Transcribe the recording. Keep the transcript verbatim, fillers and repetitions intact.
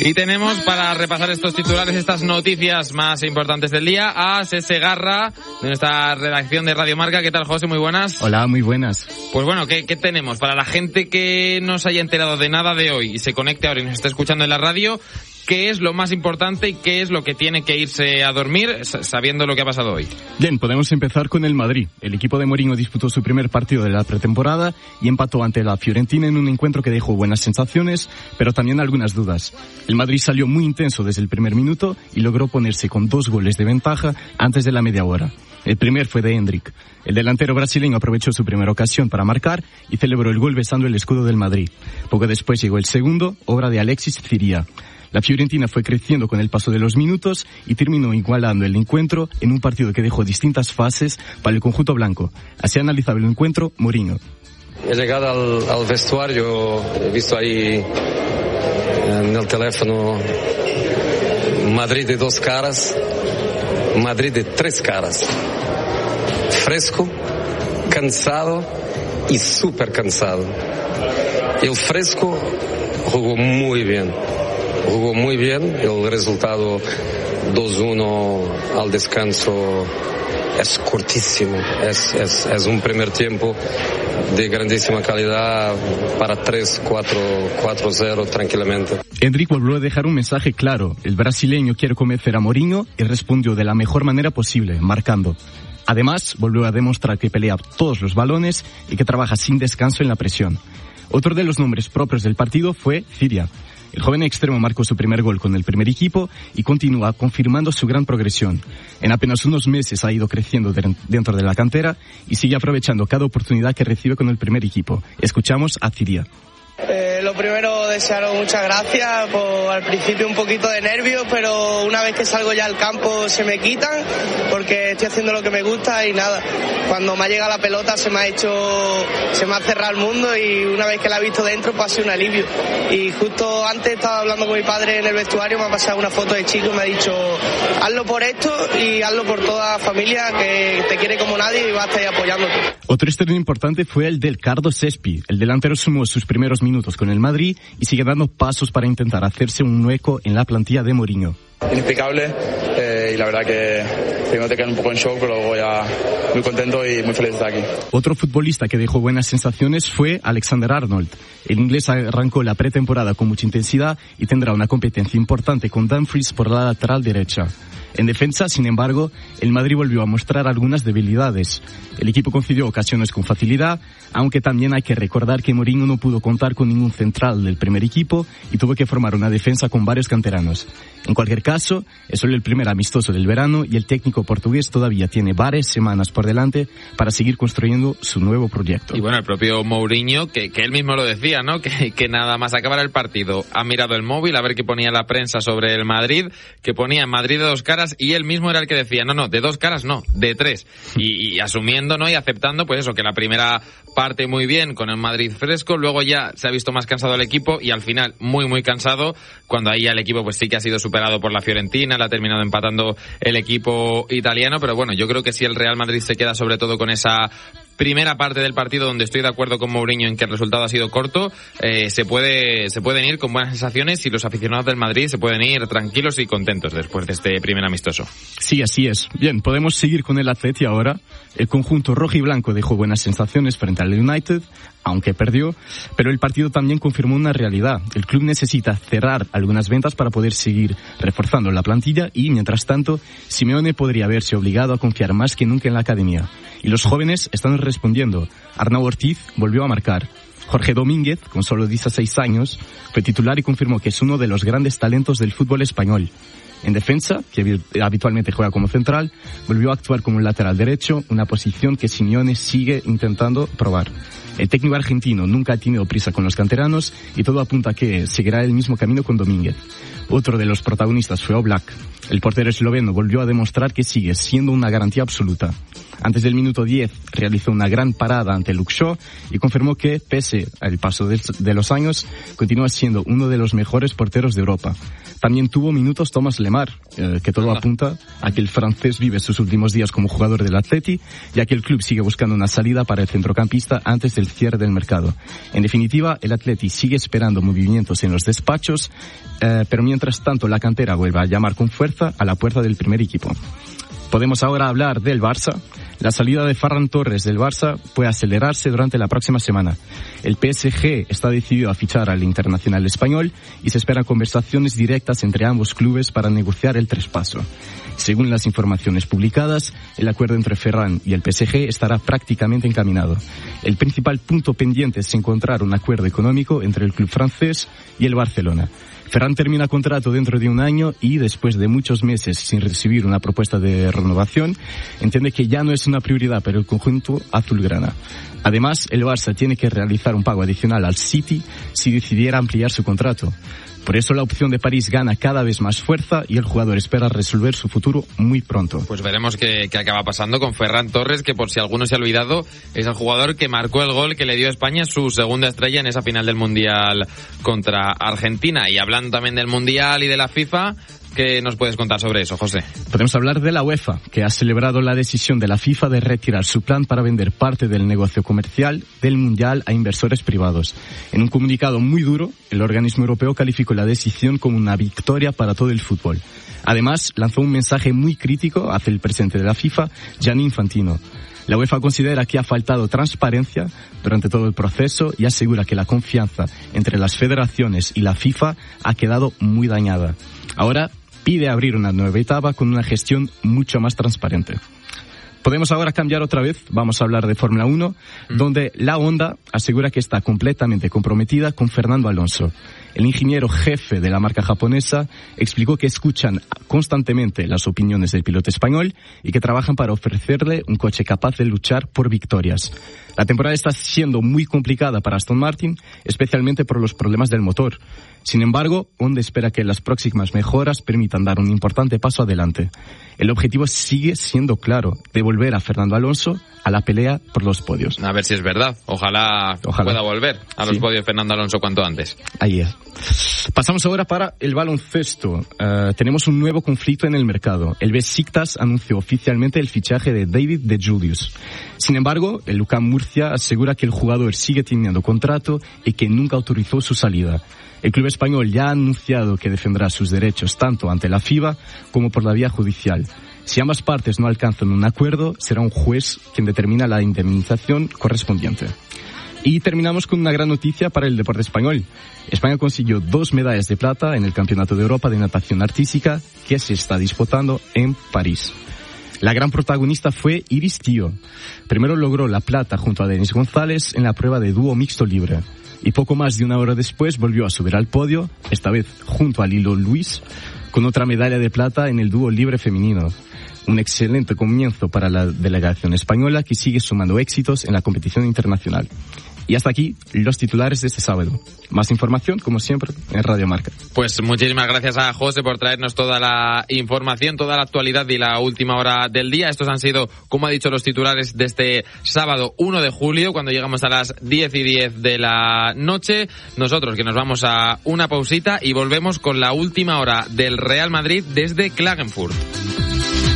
Y tenemos para repasar estos titulares, estas noticias más importantes del día, a Sese Garra, de nuestra redacción de Radio Marca. ¿Qué tal, José? Muy buenas. Hola, muy buenas. Pues bueno, ¿qué, qué tenemos? Para la gente que no se haya enterado de nada de hoy y se conecte ahora y nos está escuchando en la radio, ¿qué es lo más importante y qué es lo que tiene que irse a dormir sabiendo lo que ha pasado hoy? Bien, podemos empezar con el Madrid. El equipo de Mourinho disputó su primer partido de la pretemporada y empató ante la Fiorentina en un encuentro que dejó buenas sensaciones, pero también algunas dudas. El Madrid salió muy intenso desde el primer minuto y logró ponerse con dos goles de ventaja antes de la media hora. El primer fue de Hendrik. El delantero brasileño aprovechó su primera ocasión para marcar y celebró el gol besando el escudo del Madrid. Poco después llegó el segundo, obra de Alexis Ciria. La Fiorentina fue creciendo con el paso de los minutos y terminó igualando el encuentro en un partido que dejó distintas fases para el conjunto blanco. Así analizaba el encuentro Mourinho. He llegado al, al vestuario, he visto ahí en el teléfono Madrid de dos caras, Madrid de tres caras. Fresco, cansado y súper cansado. El fresco jugó muy bien. Jugó muy bien, el resultado dos uno al descanso es cortísimo, es, es, es un primer tiempo de grandísima calidad para tres cuatro cero tranquilamente. Hendrik volvió a dejar un mensaje claro, el brasileño quiere convencer a Mourinho y respondió de la mejor manera posible, marcando. Además, volvió a demostrar que pelea todos los balones y que trabaja sin descanso en la presión. Otro de los nombres propios del partido fue Ciria. El joven extremo marcó su primer gol con el primer equipo y continúa confirmando su gran progresión. En apenas unos meses ha ido creciendo dentro de la cantera y sigue aprovechando cada oportunidad que recibe con el primer equipo. Escuchamos a Ciria. Eh, lo primero, desearos muchas gracias. Por, al principio un poquito de nervios, pero una vez que salgo ya al campo se me quitan porque estoy haciendo lo que me gusta y nada. Cuando me ha llegado la pelota se me ha hecho, se me ha cerrado el mundo y una vez que la he visto dentro pues ha sido un alivio. Y justo antes estaba hablando con mi padre en el vestuario, me ha pasado una foto de chico y me ha dicho hazlo por esto y hazlo por toda la familia que te quiere como nadie y va a estar ahí apoyándote. Otro estreno importante fue el del Cardo Sespi. El delantero sumó sus primeros minutos con el Madrid y sigue dando pasos para intentar hacerse un hueco en la plantilla de Mourinho. Inexplicable eh, y la verdad que primero te quedan un poco en shock, pero luego ya muy contento y muy feliz de estar aquí. Otro futbolista que dejó buenas sensaciones fue Alexander Arnold. El inglés arrancó la pretemporada con mucha intensidad y tendrá una competencia importante con Dumfries por la lateral derecha. En defensa, sin embargo, el Madrid volvió a mostrar algunas debilidades. El equipo concedió ocasiones con facilidad, aunque también hay que recordar que Mourinho no pudo contar con ningún central del primer equipo y tuvo que formar una defensa con varios canteranos. En cualquier caso, es solo el primer amistoso del verano y el técnico portugués todavía tiene varias semanas por delante para seguir construyendo su nuevo proyecto. Y bueno, el propio Mourinho, que, que él mismo lo decía, ¿no? Que, que nada más acabar el partido, ha mirado el móvil a ver qué ponía la prensa sobre el Madrid, que ponía Madrid de dos caras y él mismo era el que decía, no, no, de dos caras no, de tres. Y, y asumiendo, ¿no? Y aceptando, pues eso, que la primera parte muy bien con el Madrid fresco, luego ya se ha visto más cansado el equipo y al final muy, muy cansado, cuando ahí ya el equipo pues sí que ha sido superado por la Fiorentina, la ha terminado empatando el equipo italiano, pero bueno, yo creo que si el Real Madrid se queda sobre todo con esa primera parte del partido donde estoy de acuerdo con Mourinho en que el resultado ha sido corto, eh, se puede se pueden ir con buenas sensaciones y los aficionados del Madrid se pueden ir tranquilos y contentos después de este primer amistoso. Sí, así es. Bien, podemos seguir con el Atleti ahora. El conjunto rojo y blanco dejó buenas sensaciones frente al United, aunque perdió, pero el partido también confirmó una realidad. El club necesita cerrar algunas ventas para poder seguir reforzando la plantilla y, mientras tanto, Simeone podría verse obligado a confiar más que nunca en la academia. Y los jóvenes están respondiendo. Arnau Ortiz volvió a marcar. Jorge Domínguez, con solo dieciséis años, fue titular y confirmó que es uno de los grandes talentos del fútbol español. En defensa, que habitualmente juega como central, volvió a actuar como un lateral derecho, una posición que Simeone sigue intentando probar. El técnico argentino nunca ha tenido prisa con los canteranos y todo apunta a que seguirá el mismo camino con Domínguez. Otro de los protagonistas fue Oblak. El portero esloveno volvió a demostrar que sigue siendo una garantía absoluta. Antes del minuto diez realizó una gran parada ante Luke Shaw y confirmó que, pese al paso de los años, continúa siendo uno de los mejores porteros de Europa. También tuvo minutos Thomas Lemar, eh, que todo apunta a que el francés vive sus últimos días como jugador del Atleti, ya que el club sigue buscando una salida para el centrocampista antes del cierre del mercado. En definitiva, el Atleti sigue esperando movimientos en los despachos, eh, pero mientras mientras tanto la cantera vuelve a llamar con fuerza a la puerta del primer equipo. Podemos ahora hablar del Barça. La salida de Ferran Torres del Barça puede acelerarse durante la próxima semana. El P S G está decidido a fichar al internacional español y se esperan conversaciones directas entre ambos clubes para negociar el traspaso. Según las informaciones publicadas, el acuerdo entre Ferran y el P S G estará prácticamente encaminado. El principal punto pendiente es encontrar un acuerdo económico entre el club francés y el Barcelona. Ferran termina contrato dentro de un año y, después de muchos meses sin recibir una propuesta de renovación, entiende que ya no es una prioridad para el conjunto azulgrana. Además, el Barça tiene que realizar un pago adicional al City si decidiera ampliar su contrato. Por eso la opción de París gana cada vez más fuerza y el jugador espera resolver su futuro muy pronto. Pues veremos qué, qué acaba pasando con Ferran Torres, que por si alguno se ha olvidado, es el jugador que marcó el gol que le dio a España su segunda estrella en esa final del Mundial contra Argentina. Y hablando también del Mundial y de la FIFA, ¿qué nos puedes contar sobre eso, José? Podemos hablar de la UEFA, que ha celebrado la decisión de la FIFA de retirar su plan para vender parte del negocio comercial del Mundial a inversores privados. En un comunicado muy duro, el organismo europeo calificó la decisión como una victoria para todo el fútbol. Además, lanzó un mensaje muy crítico hacia el presidente de la FIFA, Gianni Infantino. La UEFA considera que ha faltado transparencia durante todo el proceso y asegura que la confianza entre las federaciones y la FIFA ha quedado muy dañada. Ahora pide abrir una nueva etapa con una gestión mucho más transparente. Podemos ahora cambiar otra vez, vamos a hablar de Fórmula uno, mm. donde la Honda asegura que está completamente comprometida con Fernando Alonso. El ingeniero jefe de la marca japonesa explicó que escuchan constantemente las opiniones del piloto español y que trabajan para ofrecerle un coche capaz de luchar por victorias. La temporada está siendo muy complicada para Aston Martin, especialmente por los problemas del motor. Sin embargo, Honda espera que las próximas mejoras permitan dar un importante paso adelante. El objetivo sigue siendo claro, devolver a Fernando Alonso a la pelea por los podios. A ver si es verdad. Ojalá, Ojalá. pueda volver a los sí. podios Fernando Alonso cuanto antes. Ahí es. Pasamos ahora para el baloncesto. Uh, tenemos un nuevo conflicto en el mercado. El Besiktas anunció oficialmente el fichaje de David De Julius. Sin embargo, el UCAM Murcia asegura que el jugador sigue teniendo contrato y que nunca autorizó su salida. El club español ya ha anunciado que defenderá sus derechos tanto ante la FIBA como por la vía judicial. Si ambas partes no alcanzan un acuerdo, será un juez quien determina la indemnización correspondiente. Y terminamos con una gran noticia para el deporte español. España consiguió dos medallas de plata en el Campeonato de Europa de Natación Artística que se está disputando en París. La gran protagonista fue Iris Tío. Primero logró la plata junto a Denis González en la prueba de dúo mixto libre. Y poco más de una hora después volvió a subir al podio, esta vez junto a Lilo Luis, con otra medalla de plata en el dúo libre femenino. Un excelente comienzo para la delegación española que sigue sumando éxitos en la competición internacional. Y hasta aquí los titulares de este sábado. Más información, como siempre, en Radio Marca. Pues muchísimas gracias a José por traernos toda la información, toda la actualidad y la última hora del día. Estos han sido, como ha dicho, los titulares de este sábado uno de julio, cuando llegamos a las diez y diez de la noche. Nosotros que nos vamos a una pausita y volvemos con la última hora del Real Madrid desde Klagenfurt.